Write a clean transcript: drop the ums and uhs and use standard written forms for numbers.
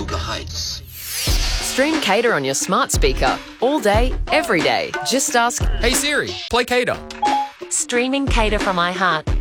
Echuca Heights. Stream Cater on your smart speaker all day, every day. Just ask, Hey Siri, play Cater. Streaming Cater from iHeart.